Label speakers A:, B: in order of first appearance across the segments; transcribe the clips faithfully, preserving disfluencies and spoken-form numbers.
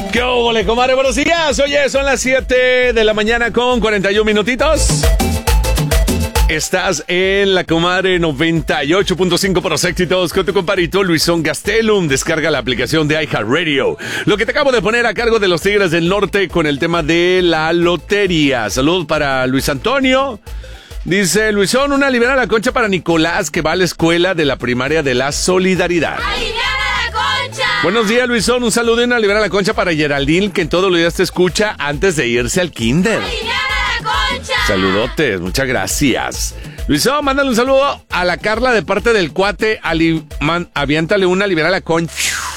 A: ¿Qué óvole, comadre? Buenos días. Oye, son las siete de la mañana con cuarenta y un minutitos. Estás en la comadre noventa y ocho punto cinco por los éxitos con tu compadrito Luisón Gastelum. Descarga la aplicación de iHeartRadio. Lo que te acabo de poner a cargo de los Tigres del Norte con el tema de la lotería. Saludos para Luis Antonio. Dice Luisón, una libera la concha para Nicolás, que va a la escuela de la primaria de la Solidaridad. Buenos días, Luisón. Un saludo y una libera la concha para Geraldine, que en todos los días te escucha antes de irse al kinder. Saludotes, muchas gracias. Luisón, mándale un saludo a la Carla de parte del cuate. Ali, man, aviéntale una libera la concha.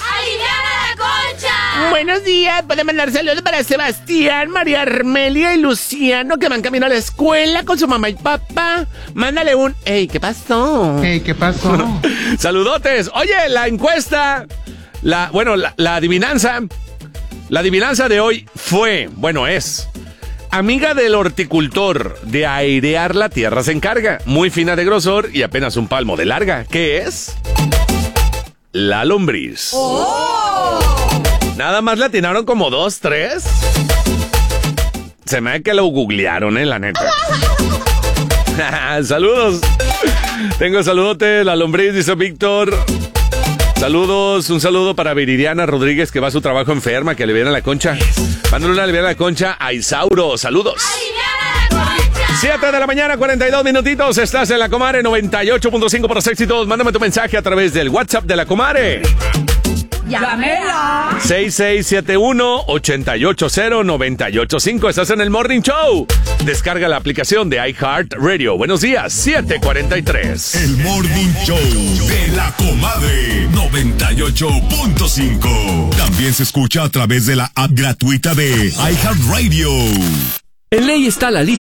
B: Buenos días, pueden mandar saludos para Sebastián, María Armelia y Luciano, que van camino a la escuela con su mamá y papá. Mándale un, ey, ¿qué pasó?
C: Ey, ¿qué pasó?
A: Saludotes. Oye, la encuesta, la, bueno, la, la adivinanza, la adivinanza de hoy fue, bueno, es, amiga del horticultor, de airear la tierra se encarga, muy fina de grosor y apenas un palmo de larga. ¿Qué es? La lombriz. ¡Oh! Nada más le atinaron como dos, tres. Se me ve que lo googlearon, eh, la neta. Saludos. Tengo saludote, la lombriz, dice Víctor. Saludos, un saludo para Viridiana Rodríguez, que va a su trabajo enferma, que aliviana la concha. Mándale una aliviana la concha a Isauro. Saludos. siete de la mañana, cuarenta y dos minutitos. Estás en la comadre noventa y ocho punto cinco por los éxitos. Mándame tu mensaje a través del WhatsApp de la comadre.
D: ¡Llámela!
A: seis seis siete uno, ocho ocho cero, nueve ocho cinco. Estás en el Morning Show. Descarga la aplicación de iHeartRadio. Buenos días, siete cuarenta y tres.
E: El Morning Show de la comadre noventa y ocho punto cinco. También se escucha a través de la app gratuita de iHeartRadio.
F: En ley está la lista